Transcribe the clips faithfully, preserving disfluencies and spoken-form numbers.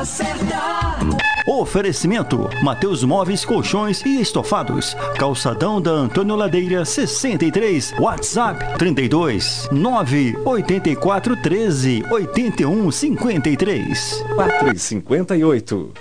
hora certa. Oferecimento: Mateus Móveis, Colchões e Estofados. Calçadão da Antônio Ladeira sessenta e três. WhatsApp trinta e dois, nove oito quatro, treze, oitenta e um, cinquenta e três. quatro e cinquenta e oito.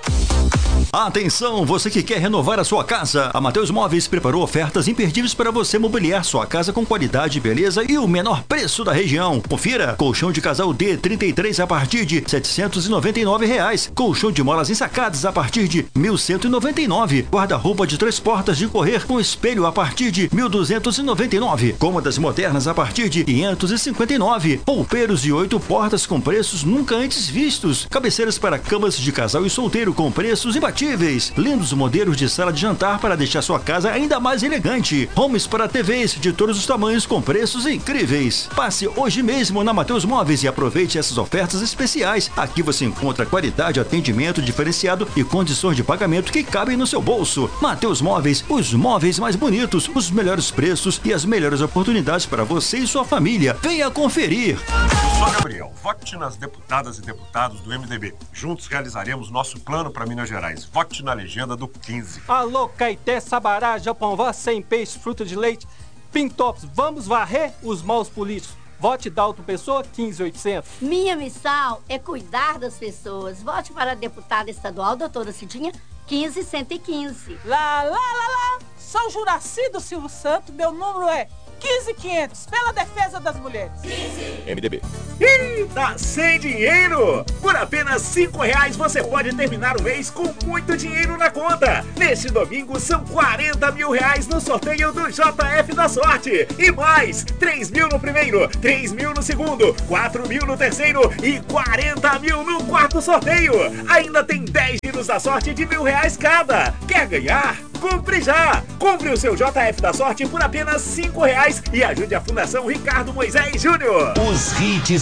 Atenção, você que quer renovar a sua casa. A Mateus Móveis preparou ofertas imperdíveis para você mobiliar sua casa com qualidade, beleza e o menor preço da região. Confira: colchão de casal D trinta e três a partir de setecentos e noventa e nove reais. Colchão de molas ensacadas a partir de mil cento e noventa e nove. Guarda-roupa de três portas de correr com espelho a partir de mil duzentos e noventa e nove. Cômodas modernas a partir de quinhentos e cinquenta e nove. Poupeiros de oito portas com preços nunca antes vistos. Cabeceiras para camas de casal e solteiro com preços imbatíveis. Lindos modelos de sala de jantar para deixar sua casa ainda mais elegante. Homes para T Vs de todos os tamanhos com preços incríveis. Passe hoje mesmo na Mateus Móveis e aproveite essas ofertas especiais. Aqui você encontra qualidade, atendimento diferenciado e condições de pagamento que cabem no seu bolso. Mateus Móveis, os móveis mais bonitos, os melhores preços e as melhores oportunidades para você e sua família. Venha conferir. Eu sou Gabriel. Vote nas deputadas e deputados do M D B. Juntos realizaremos nosso plano para Minas Gerais. Vote na legenda do quinze. Alô, Caeté, Sabará, Japãová, sem peixe, fruta de leite, Pintops, vamos varrer os maus políticos. Vote Dalton Pessoa, quinze oitocentos. Minha missão é cuidar das pessoas. Vote para a deputada estadual, doutora Cidinha, quinze cento e quinze. Lá, lá, lá, lá. São Juraci do Silvio Santos, meu número é quinze quinhentos, pela defesa das mulheres. quinze. M D B. Ih, tá sem dinheiro! Por apenas cinco reais você pode terminar o mês com muito dinheiro na conta. Neste domingo são quarenta mil reais no sorteio do J F da Sorte. E mais, três mil no primeiro, três mil no segundo, quatro mil no terceiro e quarenta mil no quarto sorteio. Ainda tem dez giros da sorte de mil reais cada. Quer ganhar? Compre já! Compre o seu J F da Sorte por apenas cinco reais e ajude a Fundação Ricardo Moisés Júnior. Os hits